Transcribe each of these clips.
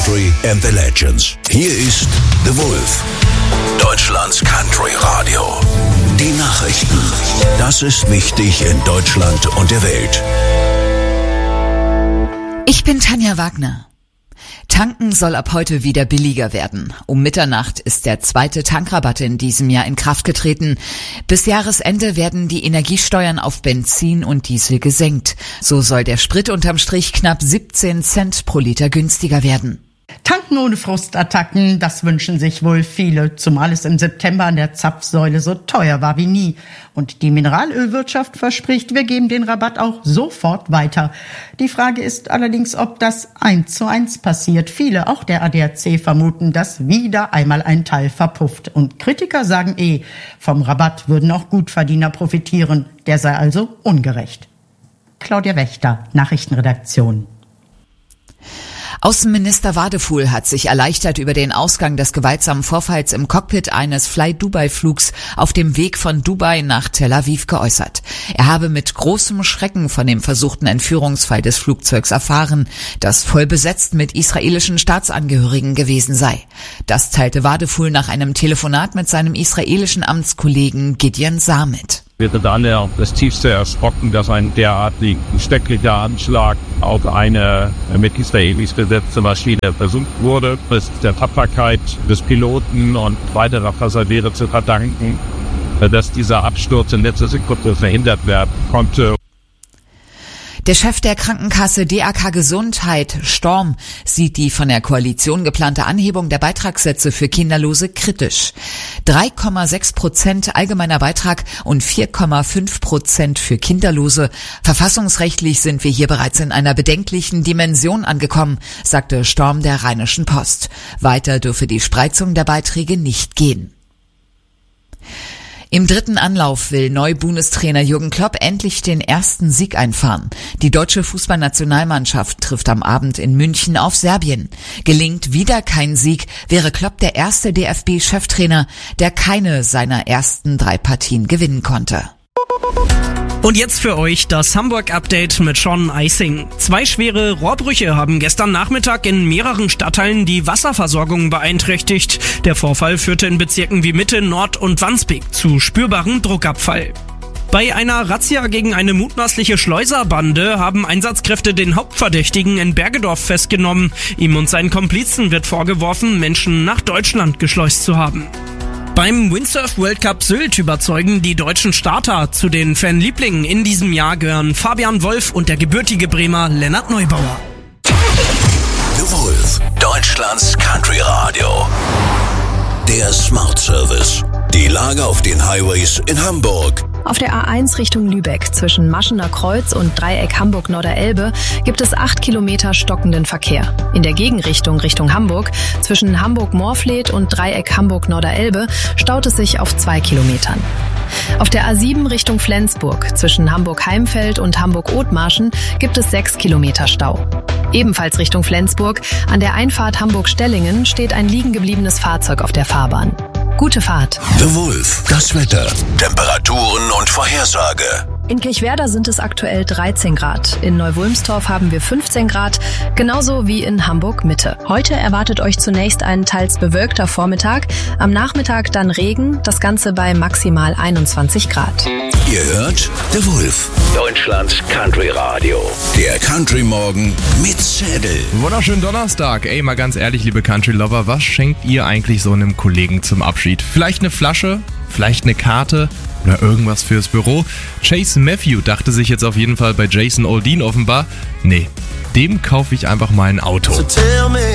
Country and the Legends. Hier ist The Wolf, Deutschlands Country Radio. Die Nachrichten. Das ist wichtig in Deutschland und der Welt. Ich bin Tanja Wagner. Tanken soll ab heute wieder billiger werden. Um Mitternacht ist der zweite Tankrabatt in diesem Jahr in Kraft getreten. Bis Jahresende werden die Energiesteuern auf Benzin und Diesel gesenkt. So soll der Sprit unterm Strich knapp 17 Cent pro Liter günstiger werden. Tanken ohne Frustattacken, das wünschen sich wohl viele, zumal es im September an der Zapfsäule so teuer war wie nie. Und die Mineralölwirtschaft verspricht, wir geben den Rabatt auch sofort weiter. Die Frage ist allerdings, ob das 1:1 passiert. Viele, auch der ADAC, vermuten, dass wieder einmal ein Teil verpufft. Und Kritiker sagen vom Rabatt würden auch Gutverdiener profitieren. Der sei also ungerecht. Claudia Wächter, Nachrichtenredaktion. Außenminister Wadefuhl hat sich erleichtert über den Ausgang des gewaltsamen Vorfalls im Cockpit eines Fly-Dubai-Flugs auf dem Weg von Dubai nach Tel Aviv geäußert. Er habe mit großem Schrecken von dem versuchten Entführungsfall des Flugzeugs erfahren, das voll besetzt mit israelischen Staatsangehörigen gewesen sei. Das teilte Wadefuhl nach einem Telefonat mit seinem israelischen Amtskollegen Gideon Saar mit. Wir sind alle das tiefste erschrocken, dass ein derartig schrecklicher Anschlag auf eine mit Israelis besetzte Maschine versucht wurde. Es ist der Tapferkeit des Piloten und weiterer Passagiere zu verdanken, dass dieser Absturz in letzter Sekunde verhindert werden konnte. Der Chef der Krankenkasse DAK Gesundheit, Storm, sieht die von der Koalition geplante Anhebung der Beitragssätze für Kinderlose kritisch. 3,6% allgemeiner Beitrag und 4,5% für Kinderlose. Verfassungsrechtlich sind wir hier bereits in einer bedenklichen Dimension angekommen, sagte Storm der Rheinischen Post. Weiter dürfe die Spreizung der Beiträge nicht gehen. Im dritten Anlauf will Neu-Bundestrainer Jürgen Klopp endlich den ersten Sieg einfahren. Die deutsche Fußballnationalmannschaft trifft am Abend in München auf Serbien. Gelingt wieder kein Sieg, wäre Klopp der erste DFB-Cheftrainer, der keine seiner ersten 3 Partien gewinnen konnte. Und jetzt für euch das Hamburg-Update mit Sean Eising. 2 schwere Rohrbrüche haben gestern Nachmittag in mehreren Stadtteilen die Wasserversorgung beeinträchtigt. Der Vorfall führte in Bezirken wie Mitte, Nord und Wandsbek zu spürbarem Druckabfall. Bei einer Razzia gegen eine mutmaßliche Schleuserbande haben Einsatzkräfte den Hauptverdächtigen in Bergedorf festgenommen. Ihm und seinen Komplizen wird vorgeworfen, Menschen nach Deutschland geschleust zu haben. Beim Windsurf World Cup Sylt überzeugen die deutschen Starter. Zu den Fanlieblingen in diesem Jahr gehören Fabian Wolf und der gebürtige Bremer Lennart Neubauer. The Wolf, Deutschlands Country Radio. Der Smart Service. Die Lage auf den Highways in Hamburg. Auf der A1 Richtung Lübeck zwischen Maschener Kreuz und Dreieck Hamburg-Norderelbe gibt es 8 Kilometer stockenden Verkehr. In der Gegenrichtung Richtung Hamburg zwischen Hamburg-Moorfleet und Dreieck Hamburg-Norderelbe staut es sich auf 2 Kilometern. Auf der A7 Richtung Flensburg zwischen Hamburg-Heimfeld und Hamburg-Othmarschen gibt es 6 Kilometer Stau. Ebenfalls Richtung Flensburg an der Einfahrt Hamburg-Stellingen steht ein liegen gebliebenes Fahrzeug auf der Fahrbahn. Gute Fahrt. The Wolf, das Wetter, Temperaturen und Vorhersage. In Kirchwerder sind es aktuell 13 Grad. In Neu-Wulmstorf haben wir 15 Grad, genauso wie in Hamburg-Mitte. Heute erwartet euch zunächst ein teils bewölkter Vormittag, am Nachmittag dann Regen, das Ganze bei maximal 21 Grad. Ihr hört The Wolf, Deutschlands Country Radio. Der Country Morgen mit Zettel. Wunderschönen Donnerstag. Ey, mal ganz ehrlich, liebe Country-Lover, was schenkt ihr eigentlich so einem Kollegen zum Abschied? Vielleicht eine Flasche? Vielleicht eine Karte? Oder irgendwas fürs Büro? Chase Matthew dachte sich jetzt auf jeden Fall bei Jason Aldean offenbar, nee, dem kaufe ich einfach mal ein Auto. So tell me,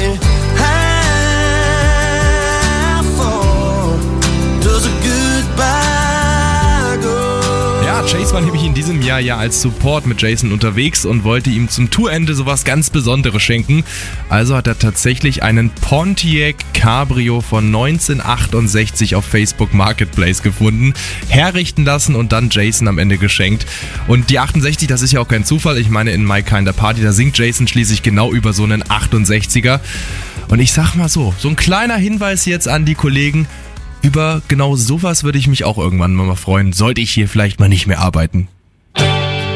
how far does a goodbye go? Ja, Chase war nämlich in diesem Jahr ja als Support mit Jason unterwegs und wollte ihm zum Tourende sowas ganz Besonderes schenken. Also hat er tatsächlich einen Pontiac Cabrio von 1968 auf Facebook Marketplace gefunden, herrichten lassen und dann Jason am Ende geschenkt. Und die 68, das ist ja auch kein Zufall. Ich meine, in My Kinda Party, da singt Jason schließlich genau über so einen 68er. Und ich sag mal so ein kleiner Hinweis jetzt an die Kollegen, über genau sowas würde ich mich auch irgendwann mal freuen, sollte ich hier vielleicht mal nicht mehr arbeiten.